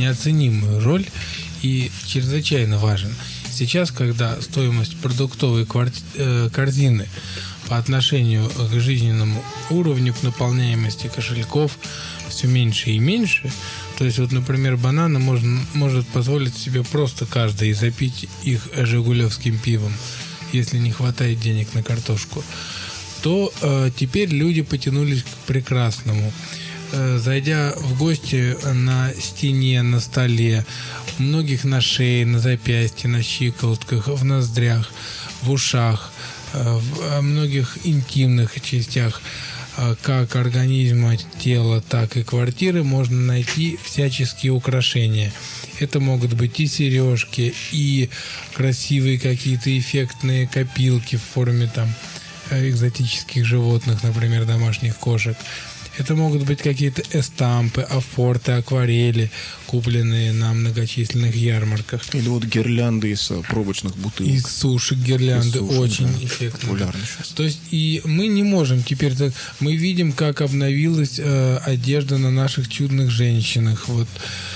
неоценимую роль и чрезвычайно важен. Сейчас, когда стоимость продуктовой корзины по отношению к жизненному уровню, к наполняемости кошельков все меньше и меньше, то есть, вот, например, бананы может позволить себе просто каждый и запить их жигулевским пивом, если не хватает денег на картошку, то теперь люди потянулись к прекрасному. Зайдя в гости на стене, на столе, у многих на шее, на запястье, на щиколотках, в ноздрях, в ушах, в многих интимных частях как организма, тела, так и квартиры можно найти всяческие украшения. Это могут быть и сережки, и красивые какие-то эффектные копилки в форме там экзотических животных, например, домашних кошек. Это могут быть какие-то эстампы, афорты, акварели, купленные на многочисленных ярмарках. Или вот гирлянды из пробочных бутылок. Из сушек гирлянды, очень эффектно. Популярны сейчас. То есть и мы не можем теперь... Мы видим, как обновилась одежда на наших чудных женщинах. Вот,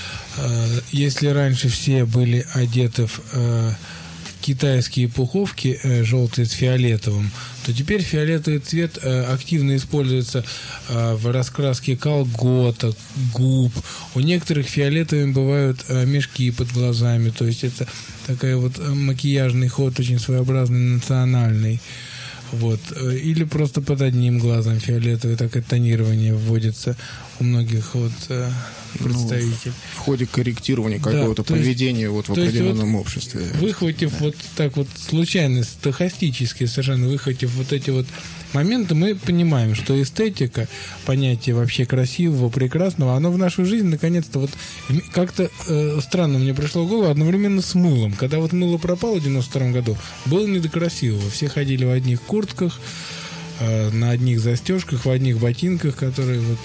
если раньше все были одеты в китайские пуховки желтые с фиолетовым, то теперь фиолетовый цвет активно используется в раскраске колготок, губ. У некоторых фиолетовыми бывают мешки под глазами. То есть это такой вот макияжный ход, очень своеобразный, национальный. Вот. Или просто под одним глазом фиолетовое такое тонирование вводится у многих вот представителей. В ходе корректирования какого-то поведения вот в определенном обществе. Выхватив вот так вот случайно, стохастически совершенно, выхватив вот эти вот моменты, мы понимаем, что эстетика, понятие вообще красивого, прекрасного, оно в нашу жизнь наконец-то вот как-то странно мне пришло в голову одновременно с мылом. Когда вот мыло пропало в 92 году, было не до красивого. Все ходили в одних куртках, на одних застежках, в одних ботинках, которые вот...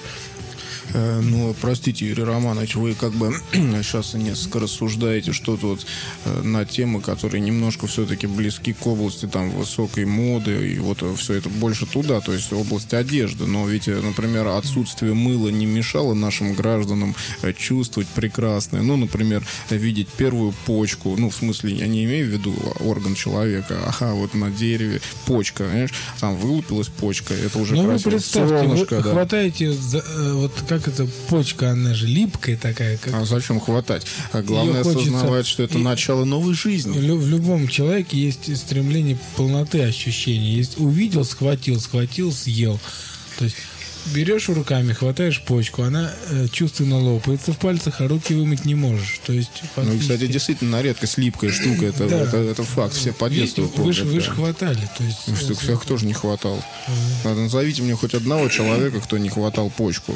Ну, простите, Юрий Романович, вы как бы сейчас несколько рассуждаете что-то вот на темы, которые немножко все-таки близки к области там высокой моды, и вот все это больше туда, то есть область одежды. Но ведь, например, отсутствие мыла не мешало нашим гражданам чувствовать прекрасное. Ну, например, видеть первую почку, ну, в смысле, я не имею в виду орган человека, а вот на дереве почка, понимаешь, там вылупилась почка, это уже красиво. Ну, вы представьте, солнышко, вы да. хватаете вот как эта почка, она же липкая такая. Как... А зачем хватать? Главное осознавать, что это начало новой жизни. В любом человеке есть стремление полноты ощущений. Есть увидел, схватил, съел. То есть берешь руками, хватаешь почку, она чувственно лопается в пальцах, а руки вымыть не можешь. То есть, фактически... Ну, кстати, действительно, на редкость липкая штука, это факт. Все по детству помнят. Вы же хватали. То есть, всех тоже не хватал. Назовите мне хоть одного человека, кто не хватал почку.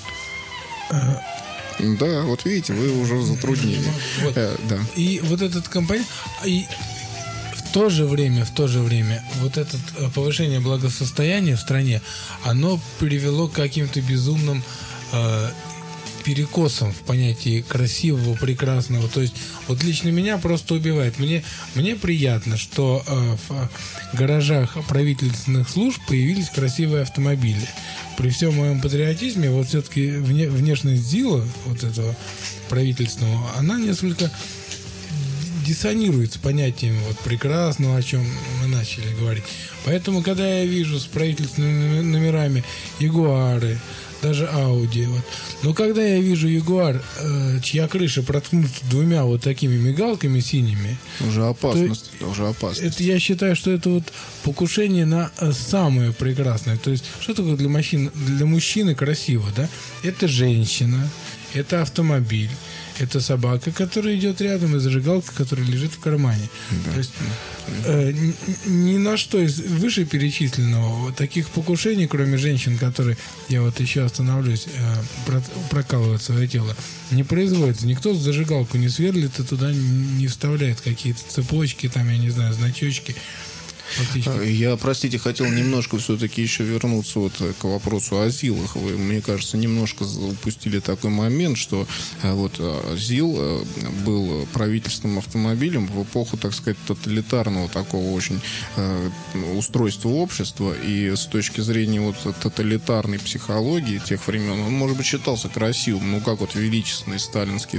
Да, вот видите, вы уже в затруднении. Вот. Да. И вот этот компонент... И в то же время вот это повышение благосостояния в стране, оно привело к каким-то безумным перекосом в понятии красивого, прекрасного. То есть вот лично меня просто убивает. Мне приятно, что в гаражах правительственных служб появились красивые автомобили. При всем моем патриотизме, вот все-таки внешность ЗИЛа, вот этого правительственного, она несколько диссонирует с понятием вот прекрасного, о чем мы начали говорить. Поэтому, когда я вижу с правительственными номерами Ягуары, даже Ауди, вот. Но когда я вижу Ягуар, чья крыша проткнута двумя вот такими мигалками синими, уже опасность. Это, я считаю, что это вот покушение на самое прекрасное. То есть, что такое для мужчины красиво, да? Это женщина, это автомобиль, это собака, которая идет рядом, и зажигалка, которая лежит в кармане. Да. То есть ни на что из вышеперечисленного таких покушений, кроме женщин, которые, я вот еще остановлюсь, прокалывают свое тело, не производится. Никто зажигалку не сверлит и туда не вставляет какие-то цепочки, там, я не знаю, значочки. Я, простите, хотел немножко все-таки еще вернуться вот к вопросу о ЗИЛах. Вы, мне кажется, немножко упустили такой момент, что вот ЗИЛ был правительственным автомобилем в эпоху, так сказать, тоталитарного такого очень устройства общества. И с точки зрения вот тоталитарной психологии тех времен, он, может быть, считался красивым, ну, как вот величественный сталинский